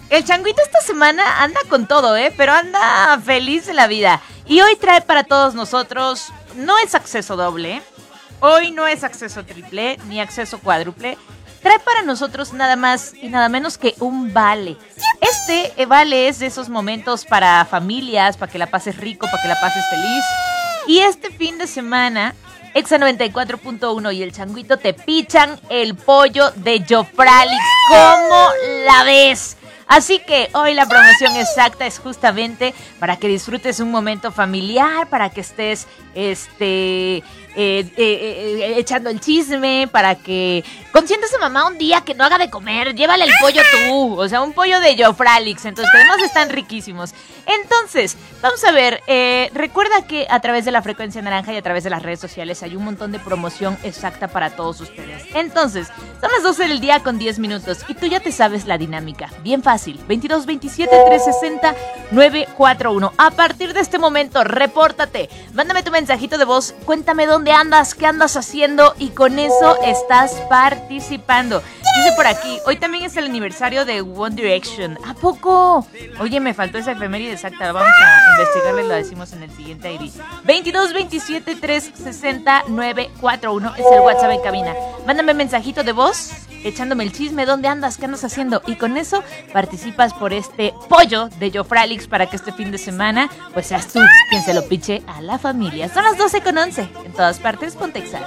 El changuito esta semana anda con todo, pero anda feliz de la vida. Y hoy trae para todos nosotros, no es acceso doble, hoy no es acceso triple, ni acceso cuádruple. Trae para nosotros nada más y nada menos que un vale. Este vale es de esos momentos para familias, para que la pases rico, para que la pases feliz. Y este fin de semana, Exa 94.1 y el changuito te pichan el pollo de Jofralix. ¿Cómo la ves? Así que hoy la promoción exacta es justamente para que disfrutes un momento familiar, para que estés echando el chisme, para que consientas a mamá un día que no haga de comer, llévale el pollo tú, o sea, un pollo de Jofralix, entonces que además están riquísimos. Entonces, vamos a ver, recuerda que a través de la frecuencia naranja y a través de las redes sociales hay un montón de promoción exacta para todos ustedes. Entonces, son las 12 del día con 10 minutos y tú ya te sabes la dinámica, bien fácil. 22 27 360 941. A partir de este momento, repórtate. Mándame tu mensajito de voz. Cuéntame dónde andas, qué andas haciendo y con eso estás participando. Dice por aquí, hoy también es el aniversario de One Direction. ¿A poco? Oye, me faltó esa efeméride exacta. Vamos a investigarla y lo decimos en el siguiente ID. 22 27 360 941 es el WhatsApp en cabina. Mándame mensajito de voz echándome el chisme, dónde andas, qué andas haciendo y con eso participas por este pollo de Jofralix para que este fin de semana pues seas tú quien se lo piche a la familia. Son las 12:11, en todas partes, ponte Exa.